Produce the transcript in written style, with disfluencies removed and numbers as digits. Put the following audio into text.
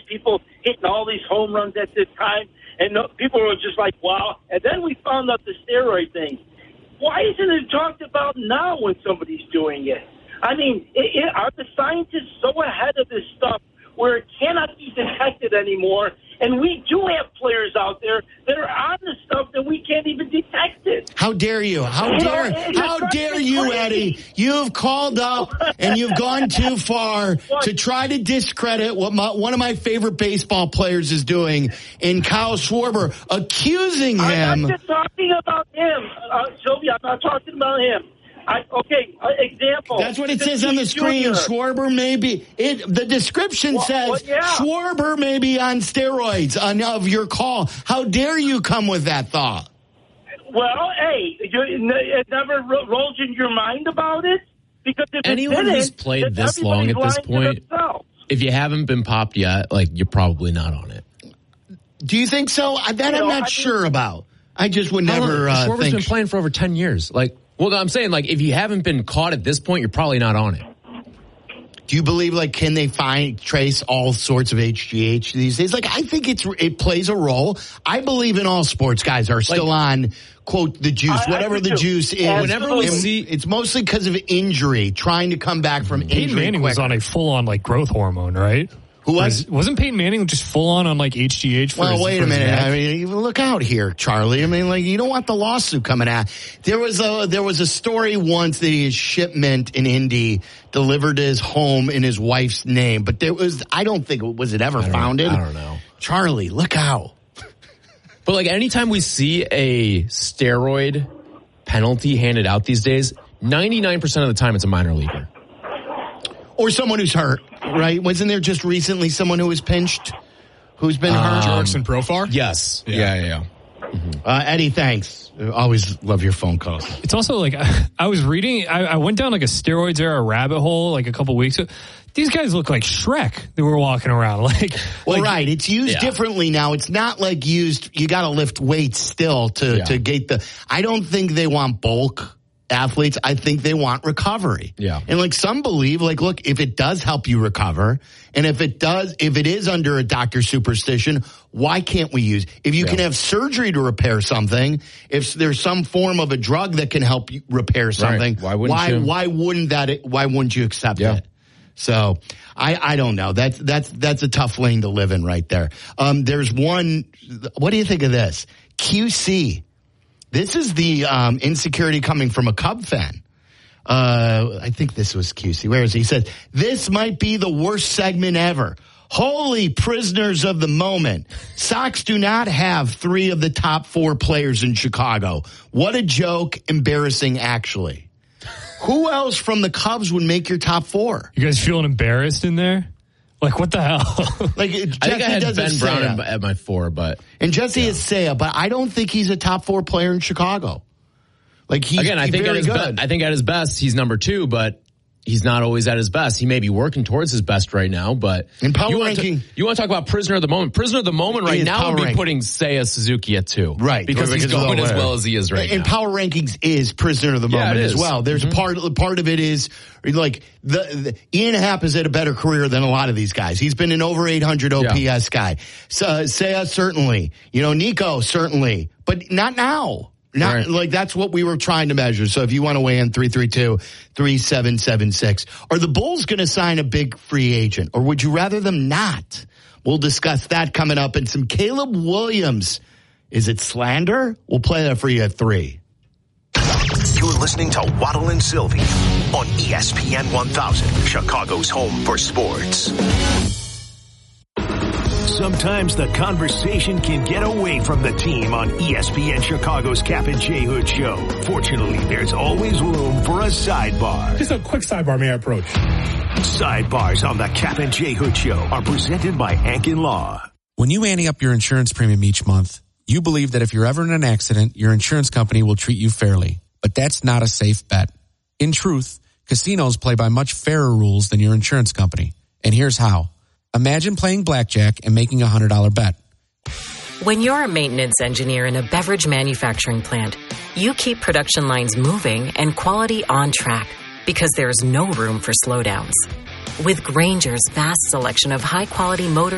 people hitting all these home runs at this time, and people were just like, wow. And then we found out the steroid thing. Why isn't it talked about now when somebody's doing it? I mean, are the scientists so ahead of this stuff where it cannot be detected anymore? And we do have players out there that are on the stuff that we can't even detect it. How dare you? How dare you, Eddie? You've called up and you've gone too far to try to discredit what one of my favorite baseball players is doing in Kyle Schwarber, accusing him. I'm not just talking about him, Sylvia. I'm not talking about him. Example. That's what it says on the screen. Junior. Schwarber may be. The description says Schwarber may be on steroids of your call. How dare you come with that thought? Well, hey, it never rolled in your mind about it? Because if anyone who's played this long at this point, if you haven't been popped yet, like, you're probably not on it. Do you think so? That I'm not sure about. I just would never Schwarber's been playing for over 10 years. Like, well, I'm saying, like, if you haven't been caught at this point, you're probably not on it. Do you believe, like, can they trace all sorts of HGH these days? Like, I think it plays a role. I believe in all sports guys are still on, quote, the juice, whatever the juce is. Whenever we see, it's mostly because of injury, trying to come back from injury. Peyton Manning was on a full-on, like, growth hormone, right? Who was? Wasn't Peyton Manning just full on like HGH? Wait a minute. I mean, look out here, Charlie. I mean, like, you don't want the lawsuit coming out. There was a story once that his shipment in Indy delivered to his home in his wife's name, but I don't think was it ever founded. I don't know. Charlie, look out. But like, anytime we see a steroid penalty handed out these days, 99% of the time it's a minor leaguer. Or someone who's hurt, right? Wasn't there just recently someone who was pinched, who's been hurt? Jurickson Profar? Yes. Yeah. Mm-hmm. Eddie, thanks. Always love your phone calls. It's also like, I was reading, I went down like a steroids era rabbit hole like a couple weeks ago. These guys look like Shrek that were walking around. Right. It's used differently now. It's not like used, you got to lift weights still to get I don't think they want bulk athletes. I think they want recovery. Yeah. And like some believe, like, look, if it does help you recover, and if it is under a doctor's superstition, why can't we use, if you can have surgery to repair something, if there's some form of a drug that can help you repair something, why wouldn't you accept it? So I don't know. That's a tough lane to live in right there. There's one, what do you think of this? QC. This is the insecurity coming from a Cub fan. I think this was QC. Where is he? He said, this might be the worst segment ever. Holy prisoners of the moment. Sox do not have 3 of the top 4 players in Chicago. What a joke. Embarrassing, actually. Who else from the Cubs would make your top 4? You guys feeling embarrassed in there? Like, what the hell? Like, I think I had Ben Brown at my 4, but... And Jesse is Seiya, but I don't think he's a top 4 player in Chicago. Like, he's I think at his best, he's number 2, but he's not always at his best. He may be working towards his best right now, but... In power ranking... You want to talk about prisoner of the moment? Prisoner of the moment right now would be putting Seiya Suzuki at 2. Right. Because he's going as well as he is right now. And power rankings is prisoner of the moment as well. There's part of it is, like, Ian Happ has had a better career than a lot of these guys. He's been an over 800 OPS guy. So, Seiya, certainly. Nico, certainly. But not now. Like, that's what we were trying to measure. So if you want to weigh in, 332-3776. Are the Bulls going to sign a big free agent, or would you rather them not? We'll discuss that coming up, and some Caleb Williams. Is it slander? We'll play that for you at 3. You're listening to Waddle and Sylvie on ESPN 1000, Chicago's home for sports. Sometimes the conversation can get away from the team on ESPN Chicago's Cap and J Hood Show. Fortunately, there's always room for a sidebar. Just a quick sidebar, may I approach? Sidebars on the Cap and J Hood Show are presented by Hankin Law. When you ante up your insurance premium each month, you believe that if you're ever in an accident, your insurance company will treat you fairly. But that's not a safe bet. In truth, casinos play by much fairer rules than your insurance company. And here's how. Imagine playing blackjack and making a $100 bet. When you're a maintenance engineer in a beverage manufacturing plant, you keep production lines moving and quality on track because there's no room for slowdowns. With Grainger's vast selection of high-quality motors